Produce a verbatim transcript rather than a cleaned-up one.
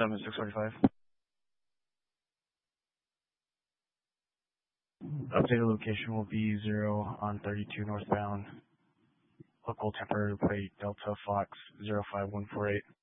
seven six forty-five. Updated location will be zero on thirty-two northbound. Local temporary plate Delta Fox zero five one four eight.